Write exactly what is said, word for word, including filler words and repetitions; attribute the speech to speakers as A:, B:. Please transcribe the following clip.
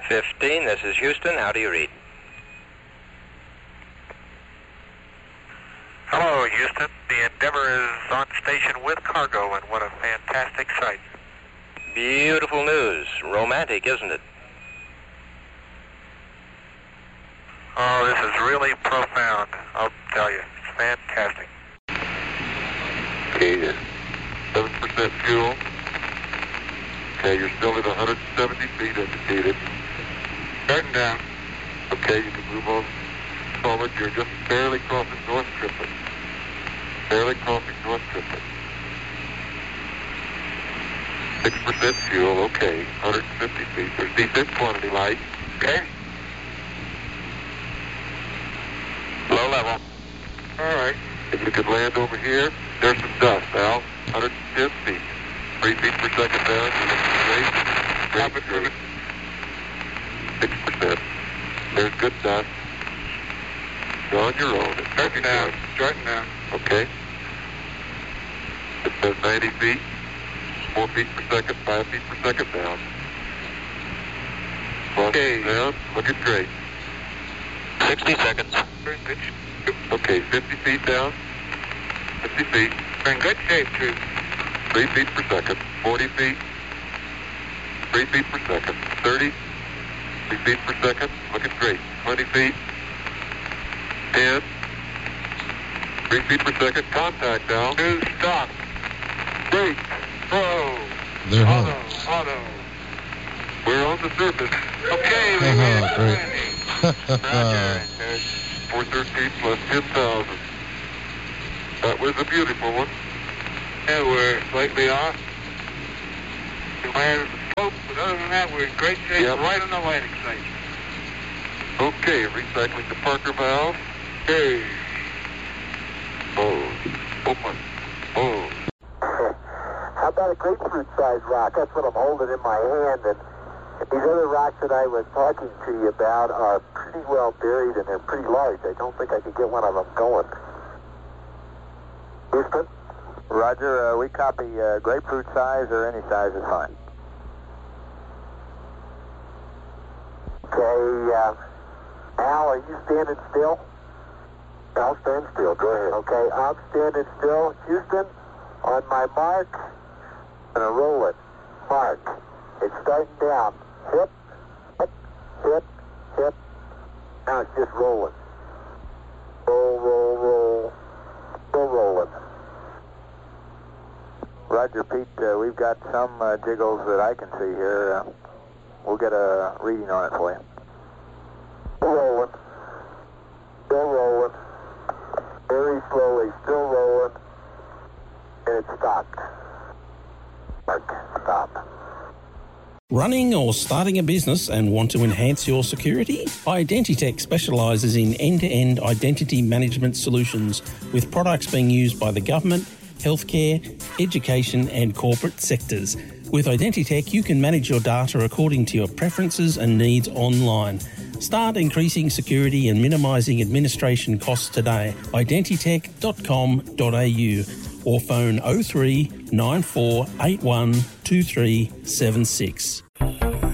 A: fifteen, this is Houston. How do you read?
B: Hello, Houston. The Endeavour is on station with cargo, and what a fantastic sight.
A: Beautiful news. Romantic, isn't it?
B: Oh, this is really profound. I'll tell you. It's fantastic.
C: Okay, seven percent fuel. Okay, you're still at one hundred seventy feet indicated. Starting down. Okay, you can move on forward. You're just barely crossing North Triplet. Barely crossing North Triplet. six percent fuel, okay. one hundred fifty feet. There's decent quantity light. Okay. Low level. All right. If you could land over here, there's some dust, Al. one hundred ten feet. three feet per second down. Great. Great. Great. six percent. There's good dust. You're on your own. It's starting down. Starting down. Okay. It says ninety feet. four feet per second, five feet per second down. Okay. Down. Looking great.
B: sixty seconds.
C: Okay, fifty feet down. fifty feet.
B: We're in good shape, too.
C: three feet per second. forty feet. three feet per second. thirty. three feet per second. Looking great. twenty feet. ten. three feet per second. Contact now.
B: Two, stop.
C: Great.
B: Slow.
D: They're home.
B: Auto. Auto.
C: We're on the surface.
B: Okay, we
D: Oh,
B: made
D: great.
B: it. Roger.
C: four thirteen plus ten thousand. That was a beautiful one.
B: Yeah, we're slightly off. We landed the slope, but other than that, we're in great shape.
C: Yep.
B: Right on the landing site.
C: Okay, recycling the Parker valve.
B: Okay.
C: Oh, open. Oh.
E: How about a grapefruit-sized rock? That's what I'm holding in my hand. And these other rocks that I was talking to you about are pretty well buried, and they're pretty large. I don't think I could get one of them going. Houston?
F: Roger, uh, we copy uh, grapefruit size or any size is fine.
E: Okay, uh, Al, are you standing still? Al, stand still. Go ahead. Okay, I'm standing still. Houston, on my mark, I'm going to roll it. Mark. It's starting down. Hip, hip, hip, hip. Now it's just rolling. Roll, roll, roll. Still rolling.
F: Roger, Pete, uh, we've got some uh, jiggles that I can see here. Uh, we'll get a reading on it for you.
E: Still rolling. Still rolling. Very slowly. Still rolling. And it stopped. Mark, stop.
G: Running or starting a business and want to enhance your security? Identitech specialises in end-to-end identity management solutions with products being used by the government, healthcare, education and corporate sectors. With Identitech, you can manage your data according to your preferences and needs online. Start increasing security and minimising administration costs today. identitech dot com dot a u or phone oh three nine four eight one two three seven six.